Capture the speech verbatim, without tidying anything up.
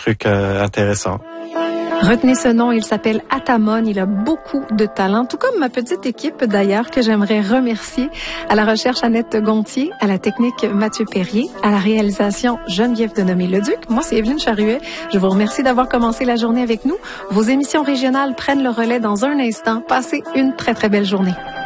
trucs euh, intéressants. Retenez ce nom, il s'appelle Atamon, il a beaucoup de talent, tout comme ma petite équipe d'ailleurs que j'aimerais remercier. À la recherche, Annette Gontier, à la technique, Mathieu Perrier, à la réalisation, Geneviève Denomé-Leduc. Moi, c'est Evelyne Charruet. Je vous remercie d'avoir commencé la journée avec nous. Vos émissions régionales prennent le relais dans un instant. Passez une très très belle journée.